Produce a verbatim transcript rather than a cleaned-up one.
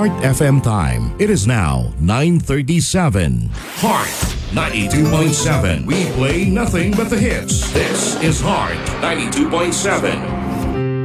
Heart F M time. It is now nine thirty-seven. Heart ninety-two point seven. We play nothing but the hits. This is Heart ninety-two point seven.